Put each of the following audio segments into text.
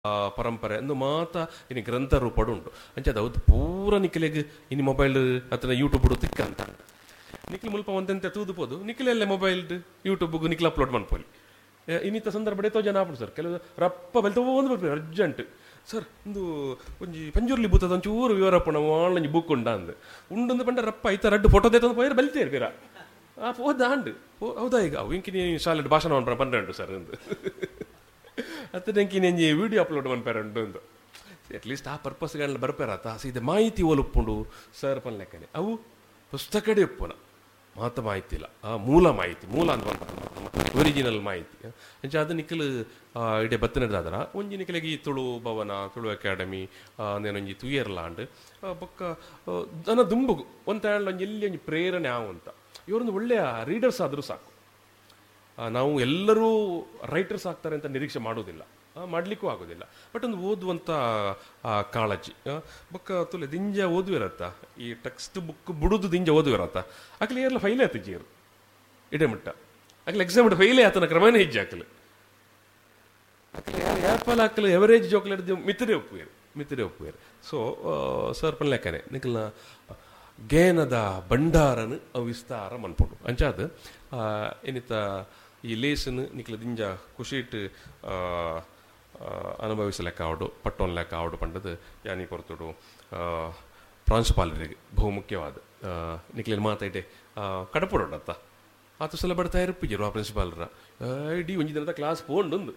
ಪರಂಪರೆ ಅಂದು ಮಾತ ಇನ್ನು ಗ್ರಂಥ ರೂಪಡು ಉಂಟು ಅಂಚೆ ಅದು ಪೂರ ನಿಖಿಲೆಗೆ ಇನ್ನು ಮೊಬೈಲ್ ಅಥವಾ ಯೂಟ್ಯೂಬ್ ತಿಕ್ಕ ಅಂತ ನಿಖಿಲ್ ಮುಲ್ಪ ಒಂದೆಂತೆ ತೂದುಪೋದು ನಿಖಿಲೆಲ್ಲೇ ಮೊಬೈಲ್ ಯೂಟ್ಯೂಬ್ಗೆ ನಿಖಿಲ್ ಅಪ್ಲೋಡ್ ಮಾಡ್ಕೊಳ್ಳಿ ಇನ್ನಿತ್ತ ಸಂದರ್ಭ ಎತ್ತೋ ಜನ ಆಪಡು ಸರ್ ಕೆಲವು ರಪ್ಪ ಬೆಲ್ತೋ ಒಂದು ಬರ್ಬೇಕು ಅರ್ಜೆಂಟ್ ಸರ್ ಒಂದು ಒಂಜಿ ಪಂಜೂರ್ಲಿ ಬೂತದ ಒಂಚೂರು ವಿವರಪ್ಪ ನಾವು ಆನ್ಲೈನ್ ಬುಕ್ ಉಂಡ ಅಂದು ಉಂಡೊಂದು ಬಂಡ ರಪ್ಪ ಐತ ರಡ್ಡು ಫೋಟೋ ದೇತ ಪೋಯರ್ ಬೆಲ್ತೇರು ಬೇರ ಹೋದ ಅಂಡು ಹೌದಾ ಈಗ ಇಂಕಿ ನೀನು ಶಾಲೆಡ್ ಭಾಷಣ ಪಂಡ್ರೆ ಸರ್ ಅಂದು ಅತ್ತಂಕಿ ನೆಂಜಿ ವಿಡಿಯೋ ಅಪ್ಲೋಡ್ ಮಾಡ್ಪಾರುಂಟು ಅಂತ ಅಟ್ಲೀಸ್ಟ್ ಆ ಪರ್ಪಸ್ಗಳನ್ನ ಬರ್ಪಾರತ್ತ ಸೀದೆ ಮಾಹಿತಿ ಒಲುಪ್ಪುಂಡು ಸರ್ ಪನ್ಲೆಕ್ಕನೆ ಅವು ಪುಸ್ತಕಡೆ ಒಪ್ಪುನ ಮಾತ ಮಾಹಿತಿ ಇಲ್ಲ ಮೂಲ ಮಾಹಿತಿ ಮೂಲ ಅಂತ ಒರಿಜಿನಲ್ ಮಾಹಿತಿ ಅಂಚೆ ಅದು ನಿಖಿಲ್ ಇಡೀ ಬತ್ತನದಾದ್ರ ಒಂಜಿ ನಿಖಿಲಿಗೆ ತುಳು ಭವನ ತುಳು ಅಕಾಡೆಮಿ ನೇನೊಂಜಿ ತುಯರ್ಲಾಂಡ್ ಬೊಕ್ಕ ದನ ದುಂಬುಗು ಒಂದ ಒಂಜಿ ಎಲ್ಲಿ ಒಂಜಿ ಪ್ರೇರಣೆ ಆವು ಅಂತ ಇವರೊಂದು ಒಳ್ಳೆಯ ರೀಡರ್ಸ್ ಆದರೂ ಸಾಕು. ನಾವು ಎಲ್ಲರೂ ರೈಟರ್ಸ್ ಆಗ್ತಾರೆ ಅಂತ ನಿರೀಕ್ಷೆ ಮಾಡೋದಿಲ್ಲ, ಮಾಡಲಿಕ್ಕೂ ಆಗೋದಿಲ್ಲ. ಬಟ್ ಒಂದು ಓದುವಂಥ ಕಾಳಜಿ ಬೊಕ್ಕ ತುಲೆ ದಿಂಜ ಓದುವಿರತ್ತ ಈ ಟೆಕ್ಸ್ಟ್ ಬುಕ್ ಬಿಡುದು ದಿಂಜ ಓದುವಿರತ್ತ ಆಕಲಿ ಎಲ್ಲ ಫೈಲೇ ಆತ ಜೀರು ಇಡೇ ಮಟ್ಟ ಆಕಲಿ ಎಕ್ಸಾಮ್ ಫೈಲೇ ಆತನ ಕ್ರಮನೇ ಹೆಜ್ಜೆ ಹಾಕಲು ಆಕಲಿ ಯಾಪಲ್ ಹಾಕಲು ಎವರೇಜ್ ಜೋಕ್ಲೆ ಮಿತಿರೇ ಒಪ್ಪುವೇರು. ಸೊ ಸರ್ ಪನ್ಲೆಕ್ಕನೆ ನಿಖಲ್ನ ಗೇನದ ಭಂಡಾರನು ವಿಸ್ತಾರ ಮನ್ಪೊಡು ಅಂಚಾದ ಏನಿತ್ತ ಈ ಲೇಸನ್ನು ನಿಕ್ಲ ದಿಂಜ ಖುಷಿಟ್ ಅನುಭವಿಸಲೆಕ್ಕ ಆವಡು ಪಟ್ಟೊನ್ ಲೆಕ್ಕ ಆವಡು ಪಂಡದು ಯಾನಿ ಕೊರತುಡು ಪ್ರಾಂಶುಪಾಲರಿಗೆ ಬಹುಮುಖ್ಯವಾದ ನಿಕ್ಲೇನು ಮಾತಾಡೆ ಕಡಪುಡತ್ತ ಆತ ಸಲ ಬಡ್ತಾ ಇರಪ್ಪಿಜರು ಆ ಪ್ರಿನ್ಸಿಪಾಲರ ಇಡೀ ಒಂಜಿ ದಿನದ ಕ್ಲಾಸ್ ಪೋಂಡೊಂದು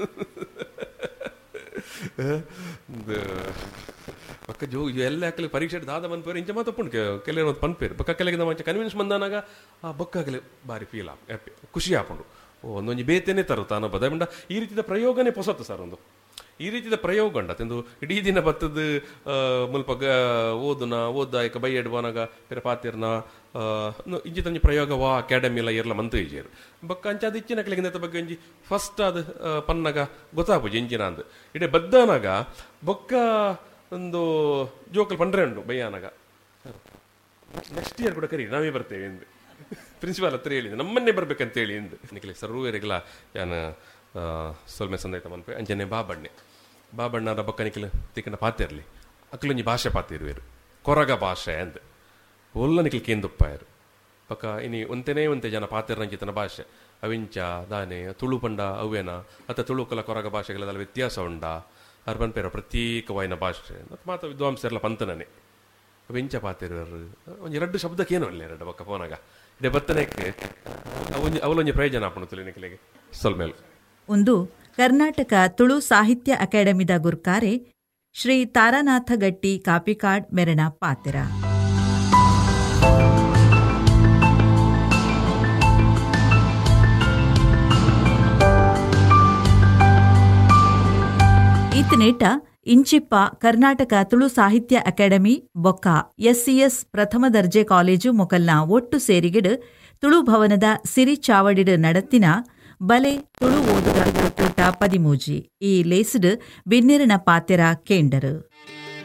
ಪಕ್ಕ ಜೋ ಎಲ್ಲ ಹಾಕಲಿ ಪರೀಕ್ಷೆ ದಾದ ಪನ್ಪೇರು ಇಂಚ ಮಾತು ಪುಂಡು ಕೆಲವು ಪನ್ಪೇರು ಬೊಕ್ಕ ಕೆಳಗೆ ಮಂಚ ಕನ್ವಿನ್ಸ್ ಬಂದಾನಾಗ ಆ ಬೊಕ್ಕಾಗಲಿ ಭಾರಿ ಫೀಲ್ ಹ್ಯಾಪಿ ಖುಷಿ ಆಪುಂಡು ಒಂದೊಂದು ಬೇತೇನೆ ತರುತ್ತಾ ಅನ್ನೋ ಬದ ಈ ರೀತಿಯ ಪ್ರಯೋಗನೇ ಪೊಸತ್ತು ಸರ್. ಒಂದು ಈ ರೀತಿಯ ಪ್ರಯೋಗ ಉಂಡ ತಿಂದು ಇಡೀ ದಿನ ಬತ್ತದ ಮುಲ್ಪ ಓದಾಯಕ ಬೈ ಎಡ್ಬಾನಾಗ ಬೇರೆ ಪಾತಿರ್ನ ಇಂಚಿ ತಂಜಿ ಪ್ರಯೋಗ ವಾ ಅಕಾಡೆಮಿ ಎಲ್ಲ ಇರಲ ಮಂತ್ ಈಜೇರು ಬೊಕ್ಕ ಅಂಚಾದ ಇಚ್ಚಿನ ಕೆಳಗಿನ ಬಗ್ಗೆ ಒಂಜಿ ಫಸ್ಟ್ ಅದು ಪನ್ನಾಗ ಗೊತ್ತಾಪುಜಿ ಇಂಚಿನ ಅಂದು ಇಡೇ ಬದ್ದಾನಾಗ ಬೊಕ್ಕ ಒಂದು ಜೋಕಲ್ ಪಂಡ್ರೆ ಉಂಡು ಬೈಯಾನಾಗ ನೆಕ್ಸ್ಟ್ ಇಯರ್ ಕೂಡ ಕರಿ ನಾವೇ ಬರ್ತೇವೆ ಎಂದು ಪ್ರಿನ್ಸಿಪಾಲ್ ಹತ್ರ ಹೇಳಿದೆ ನಮ್ಮನ್ನೇ ಬರ್ಬೇಕಂತೇಳಿ ಎಂದು ನಿಖಿಲೆ ಸರ್ವೇರಿಗೆಲ್ಲ ಯಾನು ಸೊಲ್ಮೆ ಸಂದೈತ ಮನ್ಪೆ ಅಂಜನೆ ಬಾಬಣ್ಣರ ಬೊಕ್ಕ ನಿಖಿಲ್ ತಿಕ್ಕನ ಪಾತಿರ್ಲಿ ಅಕ್ಲೊಂಜಿ ಭಾಷೆ ಪಾತಿರುವೇರು ಕೊರಗ ಭಾಷೆ ಅಂದ್ ಒಲ್ಲ ನಿಖಿಲ್ ಕೇಂದುಪ್ಪಾಯರು ಬೊಕ್ಕ ಇನಿ ಒಂತೆ ಜನ ಪಾತಿರಂಚಿತನ ಭಾಷೆ ಅವಿಂಚ ದಾನೆ ತುಳು ಪಂಡ ಅವೇನ ಅಥವಾ ತುಳುಕಲ ಕೊರಗ ಭಾಷೆಗಳೆಲ್ಲ ವ್ಯತ್ಯಾಸ ಉಂಡ ಅವ್ರು ಪನ್ಪೇರ ಪ್ರತ್ಯೇಕವಾಯಿನ ಭಾಷೆ ಮತ್ತು ಮಾತ ವಿದ್ವಾಂಸರೆಲ್ಲ ಪಂತನೇ ವೆಂಚ ಪಾತಿರೋರು ಒಂಜಿ ಎರಡು ಶಬ್ದಕ್ಕೇನು ಅಲ್ಲ ಎರಡು ಬೊಕ್ಕ ಫೋನಾಗ ಇಡೇ ಬತ್ತನಕ್ಕೆ ಅವಲೊಂಜಿ ಪ್ರಯೋಜನ ಆಪುಣು ತುಳಿನಿಕಲಿಗೆ ಸೊಲ್ಮೇಲೆ ಒಂದು ಕರ್ನಾಟಕ ತುಳು ಸಾಹಿತ್ಯ ಅಕಾಡೆಮಿದ ಗುರ್ಕಾರೆ ಶ್ರೀ ತಾರಾನಾಥ ಗಟ್ಟಿ ಕಾಪಿಕಾಡ್ ಮೆರಣ ಪಾತೆರ ಈತನೇಟ ಇಂಚಿಪ್ಪ ಕರ್ನಾಟಕ ತುಳು ಸಾಹಿತ್ಯ ಅಕಾಡೆಮಿ ಬೊಕ್ಕ ಎಸ್ಸಿಎಸ್ ಪ್ರಥಮ ದರ್ಜೆ ಕಾಲೇಜು ಮೊಕಲ್ನ ಒಟ್ಟು ಸೇರಿಗಿಡ್ ತುಳು ಭವನದ ಸಿರಿ ಚಾವಡಿಡ್ ನಡತ್ತಿನ ಬಲೆ ತುಳು ಓದುಗರ ಕೂಟ 13 ಈ ಲೇಸಿಡ್ ಬಿನ್ನಿರನ ಪಾತೆರ ಕೇಂಡರು.